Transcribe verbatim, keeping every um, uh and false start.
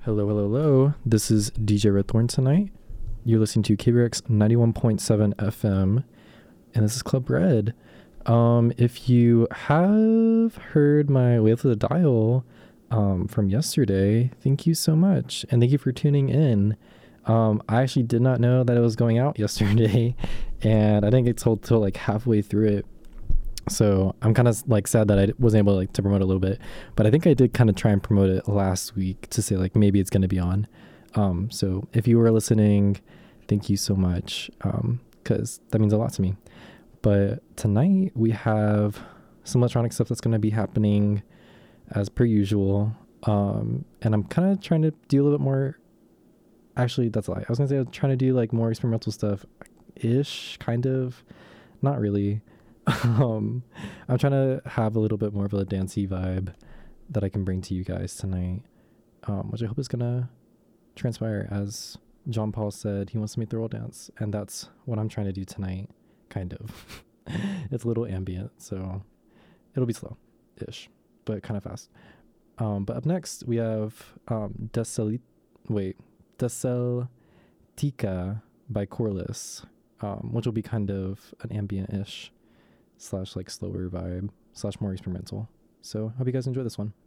Hello, hello, hello. This is D J Redthorn tonight. You're listening to K B R X ninety-one point seven F M, and this is Club Red. Um, if you have heard my Way Up to the Dial um, from yesterday, thank you so much, and thank you for tuning in. Um, I actually did not know that it was going out yesterday, and I didn't get told till like halfway through it. So I'm kind of like sad that I wasn't able to like to promote it a little bit, but I think I did kind of try and promote it last week to say like maybe it's going to be on. Um, so if you were listening, thank you so much, um, because that means a lot to me. But tonight we have some electronic stuff that's going to be happening as per usual, um, and I'm kind of trying to do a little bit more. Actually, that's a lie. I was gonna say I was trying to do like more experimental stuff, ish, kind of, not really. um I'm trying to have a little bit more of a dancey vibe that I can bring to you guys tonight, um which I hope is gonna transpire. As John Paul said, he wants to make the world dance, and that's what I'm trying to do tonight, kind of. It's a little ambient, so it'll be slow ish but kind of fast. Um but up next we have um Desalit wait Deseltica by Corliss, um which will be kind of an ambient-ish slash like slower vibe slash more experimental. So hope you guys enjoy this one.